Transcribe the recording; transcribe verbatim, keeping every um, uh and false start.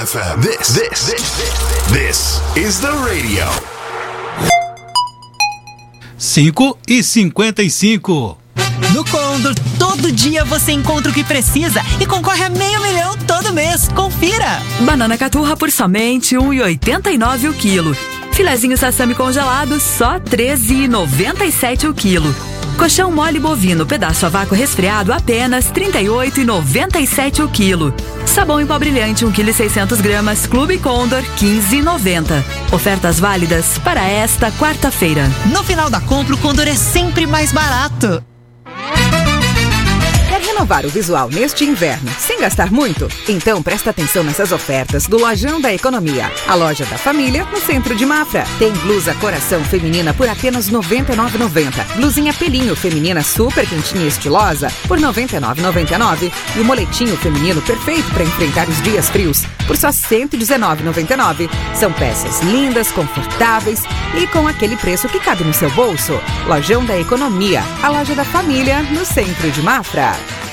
F M. This, this, this, this is the radio. cinco e cinquenta e cinco. No Condor, todo dia você encontra o que precisa e concorre a meio milhão todo mês. Confira! Banana caturra por somente um real e oitenta e nove centavos o quilo. Filezinho sassami congelado, só treze reais e noventa e sete centavos o quilo. Colchão mole bovino, pedaço a vácuo resfriado, apenas trinta e oito reais e noventa e sete centavos o quilo. Sabão em pó brilhante, um vírgula seis gramas, Clube Condor, quinze reais e noventa centavos. Ofertas válidas para esta quarta-feira. No final da compra, o Condor é sempre mais barato. Quer renovar o visual neste inverno sem gastar muito? Então presta atenção nessas ofertas do Lojão da Economia. A loja da família no centro de Mafra. Tem blusa coração feminina por apenas noventa e nove reais e noventa centavos. Blusinha pelinho feminina super quentinha e estilosa por noventa e nove reais e noventa e nove centavos. E o moletinho feminino perfeito para enfrentar os dias frios por só cento e dezenove reais e noventa e nove centavos. São peças lindas, confortáveis e com aquele preço que cabe no seu bolso. Lojão da Economia. A loja da família no centro de Mafra.